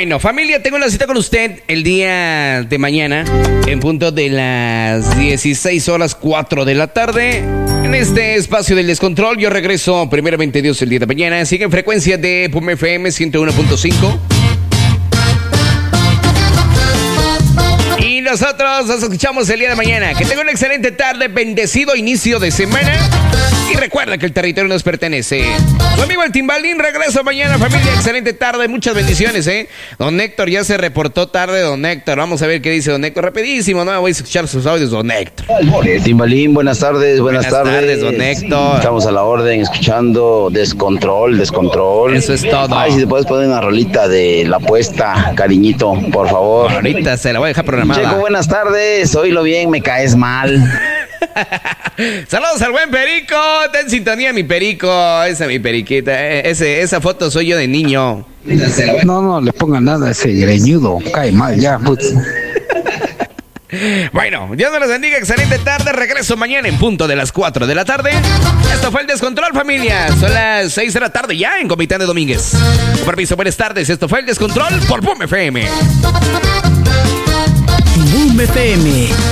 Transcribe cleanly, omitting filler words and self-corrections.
Bueno, familia, tengo una cita con usted el día de mañana en punto de las 16:04 de la tarde. En este espacio del descontrol, yo regreso primeramente Dios el día de mañana. Sigue en frecuencia de PUM FM 101.5. Y nosotros nos escuchamos el día de mañana. Que tenga una excelente tarde, bendecido inicio de semana. Y recuerda que el territorio nos pertenece. Su amigo el Timbalín, regreso mañana, familia. Excelente tarde, muchas bendiciones, Don Héctor ya se reportó tarde, don Héctor. Vamos a ver qué dice don Héctor. Rapidísimo, no voy a escuchar sus audios, don Héctor. Timbalín, buenas tardes. Buenas tardes, don Héctor. Estamos a la orden, escuchando Descontrol. Eso es todo. Ay, si te puedes poner una rolita de La Apuesta, cariñito, por favor. Ahorita se la voy a dejar programada. Checo, buenas tardes. Oílo bien, me caes mal. Saludos al buen Perico. Está en sintonía mi Perico. Esa mi periquita. Esa foto soy yo de niño. No le pongan nada a ese greñudo. Cae mal ya, putz. Bueno, Dios me los bendiga. Excelente tarde. Regreso mañana en punto de las 4 de la tarde. Esto fue el Descontrol, familia. Son las 6 de la tarde ya en Comitán de Domínguez. Con permiso, buenas tardes. Esto fue el Descontrol por PUM FM. PUM FM